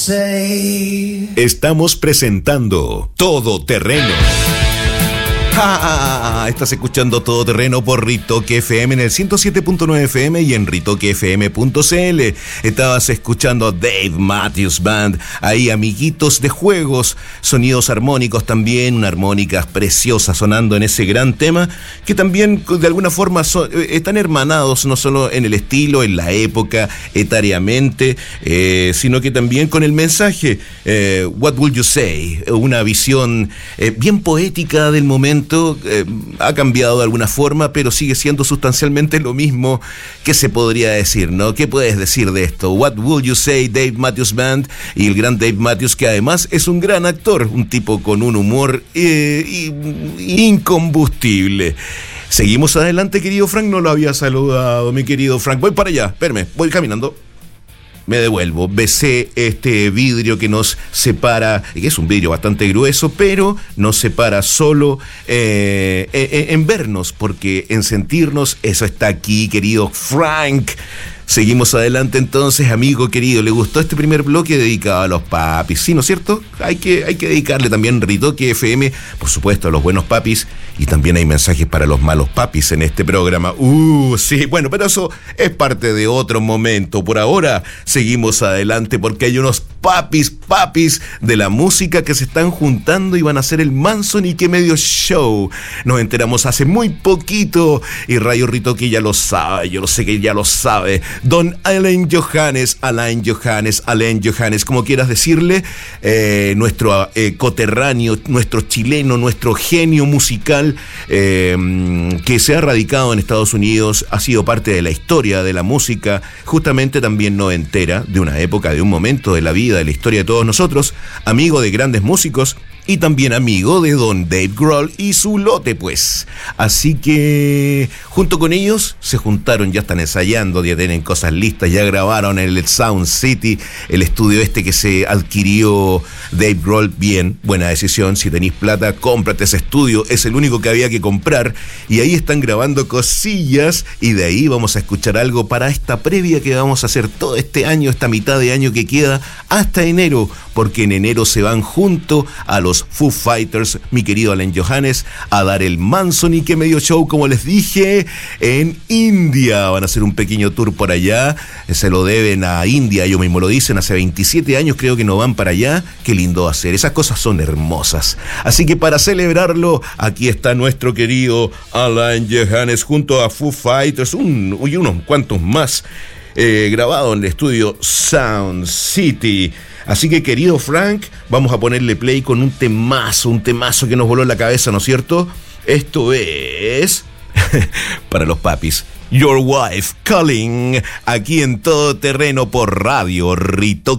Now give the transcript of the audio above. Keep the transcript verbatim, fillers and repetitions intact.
Estamos presentando Todo Terreno. Ah, estás escuchando Todo Terreno por Ritoque F M en el ciento siete punto nueve F M y en ritoque f m punto c l. Estabas escuchando a Dave Matthews Band, ahí amiguitos de juegos, sonidos armónicos también, una armónica preciosa sonando en ese gran tema, que también de alguna forma son, están hermanados no solo en el estilo, en la época, etariamente, eh, sino que también con el mensaje, eh, What Would You Say, una visión eh, bien poética del momento. Eh, ha cambiado de alguna forma, pero sigue siendo sustancialmente lo mismo que se podría decir, ¿no? ¿Qué puedes decir de esto? What Would You Say, Dave Matthews Band, y el gran Dave Matthews, que además es un gran actor, un tipo con un humor eh, incombustible. Seguimos adelante, querido Frank, no lo había saludado, mi querido Frank. Voy para allá, espérame, voy caminando. Me devuelvo, besé este vidrio que nos separa, que es un vidrio bastante grueso, pero nos separa solo eh, en, en vernos, porque en sentirnos, eso está aquí, querido Frank. Seguimos adelante entonces, amigo querido. ¿Le gustó este primer bloque dedicado a los papis? Sí, ¿no es cierto? Hay que, hay que dedicarle también Ritoque F M, por supuesto, a los buenos papis, y también hay mensajes para los malos papis en este programa. Uh, sí, bueno, pero eso es parte de otro momento. Por ahora, seguimos adelante porque hay unos papis, papis de la música que se están juntando y van a hacer el Manson y qué medio show. Nos enteramos hace muy poquito y Radio Ritoque ya lo sabe, yo lo sé que ya lo sabe. Don Alain Johannes, Alain Johannes, Alain Johannes, como quieras decirle, eh, nuestro eh, coterráneo, nuestro chileno, nuestro genio musical, eh, que se ha radicado en Estados Unidos, ha sido parte de la historia de la música, justamente también noventera, de una época, de un momento de la vida, de la historia de todos nosotros, amigo de grandes músicos, y también amigo de don Dave Grohl y su lote, pues. Así que junto con ellos se juntaron, ya están ensayando, ya tienen cosas listas, ya grabaron en el Sound City, el estudio este que se adquirió Dave Grohl. Bien, buena decisión, si tenéis plata, cómprate ese estudio, es el único que había que comprar, y ahí están grabando cosillas, y de ahí vamos a escuchar algo para esta previa que vamos a hacer todo este año, esta mitad de año que queda, hasta enero, porque en enero se van junto a los Foo Fighters, mi querido Alain Johannes, a dar el Manson y que medio show, como les dije, en India. Van a hacer un pequeño tour por allá, se lo deben a India, ellos mismos lo dicen, hace veintisiete años creo que no van para allá. Qué lindo hacer, esas cosas son hermosas. Así que para celebrarlo, aquí está nuestro querido Alain Johannes junto a Foo Fighters, un, y unos cuantos más, eh, grabado en el estudio Sound City. Así que, querido Frank, vamos a ponerle play con un temazo, un temazo que nos voló en la cabeza, ¿no es cierto? Esto es para los papis, Your Wife Calling, aquí en Todo Terreno por Radio Ritoque.